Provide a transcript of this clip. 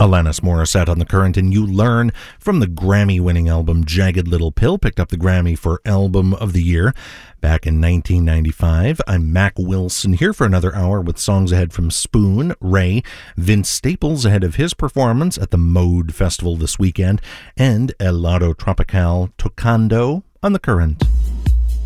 Alanis Morissette on The Current, and You Learn from the Grammy-winning album Jagged Little Pill, picked up the Grammy for Album of the Year back in 1995. I'm Mac Wilson here for another hour with songs ahead from Spoon, Ray, Vince Staples ahead of his performance at the Mode Festival this weekend, and El Lado Tropical Tocando on The Current.